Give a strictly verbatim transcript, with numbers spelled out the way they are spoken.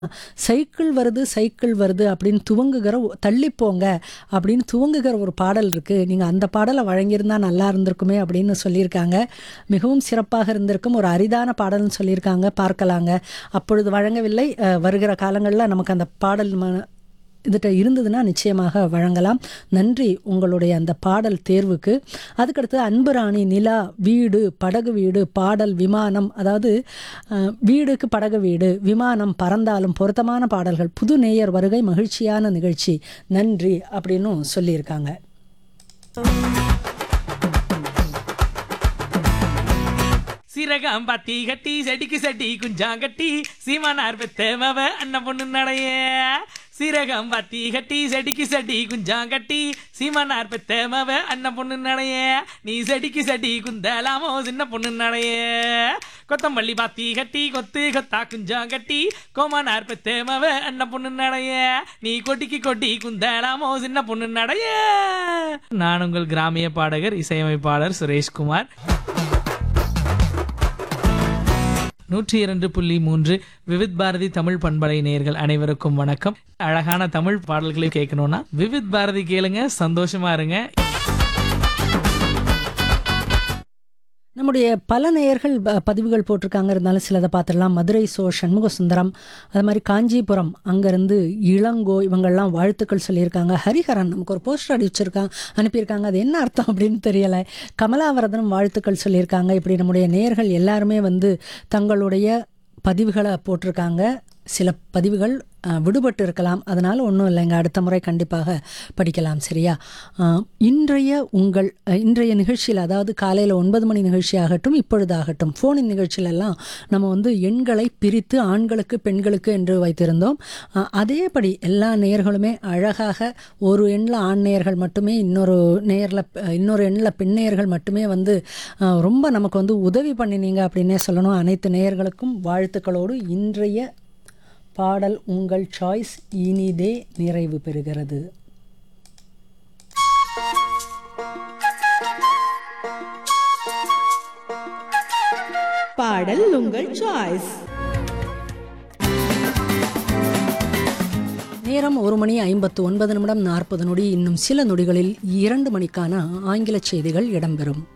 Cycle வருது cycle வருது அப்படின்னு துவங்குகிற ஒ- தள்ளிப்போங்க அப்படின்னு துவங்குகிற ஒரு பாடல் இருக்குது. நீங்கள் அந்த பாடலை வழங்கியிருந்தா நல்லா இருந்திருக்குமே அப்படின்னு சொல்லியிருக்காங்க. மிகவும் சிறப்பாக இருந்திருக்கும், ஒரு அரிதான பாடல்னு சொல்லியிருக்காங்க. பார்க்கலாங்க. அப்பொழுது வழங்கவில்லை. அஹ், வருகிற காலங்களில் நமக்கு அந்த பாடல் ம இதுகிட்ட இருந்ததுன்னா நிச்சயமாக வழங்கலாம். நன்றி உங்களுடைய அந்த பாடல் தேர்வுக்கு. அதுக்கடுத்து அன்பு ராணி, நிலா, வீடு, படகு வீடு, பாடல், விமானம், அதாவது அஹ், வீடுக்கு படகு வீடு, விமானம், பறந்தாலும் பொருத்தமான பாடல்கள், புது நேயர் வருகை, மகிழ்ச்சியான நிகழ்ச்சி, நன்றி அப்படின்னும் சொல்லியிருக்காங்க. சீரகம் பத்தி கட்டி செடிக்கு செடி குஞ்சாங்கட்டி சீமானார் பெத்தமவ அண்ணன் பொண்ணு நடைய. சீரகம் பத்தி கட்டி செடிக்கு செடி குஞ்சாங்கட்டி சீமானார் பெத்தமவ அண்ணன் பொண்ணு நடைய. நீ செடிக்கு செடி குந்தலாமோ சின்ன பொண்ணு நடைய. கொத்தமல்லி பாத்தி கட்டி கொத்து கொத்தா குஞ்சாங்கட்டி கோமானார் பெத்தமவ அண்ணன் பொண்ணு நடைய. நீ கொட்டிக்கு கொட்டி குந்தலாமோ சின்ன பொண்ணு நடைய. நான் உங்கள் கிராமிய பாடகர் இசையமைப்பாளர் சுரேஷ்குமார். நூற்றி இரண்டு புள்ளி மூன்று விவித் பாரதி தமிழ் பண்பலை நேயர்கள் அனைவருக்கும் வணக்கம். அழகான தமிழ் பாடல்களை கேட்கணும்னா விவித் பாரதி கேளுங்க, சந்தோஷமா இருங்க. நம்முடைய பல நேயர்கள் ப- பதிவுகள் போட்டிருக்காங்க. இருந்தாலும் சிலதை பார்த்துடலாம். மதுரை சோ சண்முக சுந்தரம், அது மாதிரி காஞ்சிபுரம் அங்கேருந்து இளங்கோ, இவங்கெல்லாம் வாழ்த்துக்கள் சொல்லியிருக்காங்க. ஹரிஹரன் நமக்கு ஒரு போஸ்டர் அடிச்சிருக்காங்க, அனுப்பியிருக்காங்க. அது என்ன அர்த்தம் அப்படின்னு தெரியலை. கமலாவரதனும் வாழ்த்துக்கள் சொல்லியிருக்காங்க. இப்படி நம்முடைய நேயர்கள் எல்லாருமே வந்து தங்களுடைய பதிவுகளை போட்டிருக்காங்க. சில பதிவுகள் அஹ், விடுபட்டு இருக்கலாம், அதனால் ஒன்றும் இல்லைங்க, அடுத்த முறை கண்டிப்பாக படிக்கலாம். சரியா? அஹ், இன்றைய உங்கள் அஹ், இன்றைய நிகழ்ச்சியில், அதாவது காலையில் ஒன்பது மணி நிகழ்ச்சியாகட்டும், இப்பொழுதாகட்டும், ஃபோனின் நிகழ்ச்சியிலெல்லாம் நம்ம வந்து எண்களை பிரித்து ஆண்களுக்கு பெண்களுக்கு என்று வைத்திருந்தோம். அஹ், அதேபடி எல்லா நேயர்களுமே அழகாக ஒரு எண்ணில் ஆண் நேயர்கள் மட்டுமே, இன்னொரு நேயரில் இன்னொரு எண்ணில் பெண் நேயர்கள் மட்டுமே வந்து அஹ், ரொம்ப நமக்கு வந்து உதவி பண்ணினீங்க அப்படின்னே சொல்லணும். அனைத்து நேயர்களுக்கும் வாழ்த்துக்களோடு இன்றைய பாடல் உங்கள் சாய்ஸ் இனிதே நிறைவு பெறுகிறது. பாடல் உங்கள் சாய்ஸ். நேரம் ஒரு மணி ஐம்பத்து ஒன்பது நிமிடம் நாற்பது நொடி. இன்னும் சில நொடிகளில் இரண்டு மணிக்கான ஆங்கில செய்திகள் இடம்பெறும்.